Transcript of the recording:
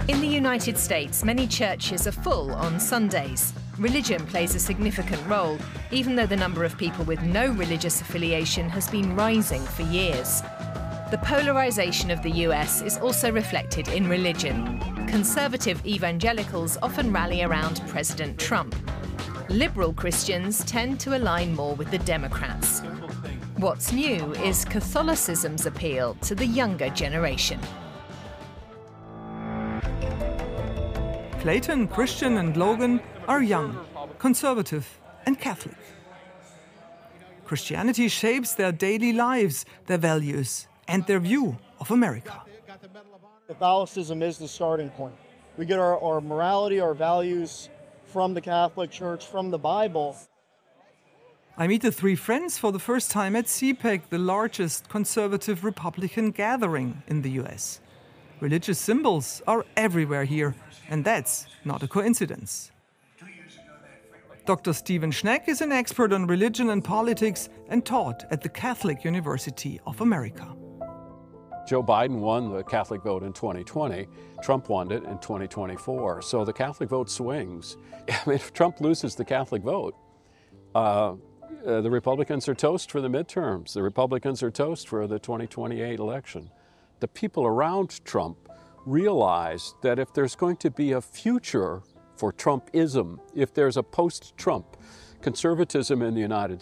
In the United States, many churches are full on Sundays. Religion plays a significant role, even though the number of people with no religious affiliation has been rising for years. The polarization of the US is also reflected in religion. Conservative evangelicals often rally around President Trump. Liberal Christians tend to align more with the Democrats. What's new is Catholicism's appeal to the younger generation. Clayton, Christian and Logan are young, conservative and Catholic. Christianity shapes their daily lives, their values and their view of America. Catholicism is the starting point. We get our morality, our values from the Catholic Church, from the Bible. I meet the three friends for the first time at CPAC, the largest conservative Republican gathering in the US. Religious symbols are everywhere here, and that's not a coincidence. Dr. Stephen Schneck is an expert on religion and politics and taught at the Catholic University of America. Joe Biden won the Catholic vote in 2020. Trump won it in 2024. So the Catholic vote swings. I mean, if Trump loses the Catholic vote, the Republicans are toast for the midterms. The Republicans are toast for the 2028 election. The people around Trump realize that if there's going to be a future for Trumpism, if there's a post-Trump conservatism in the United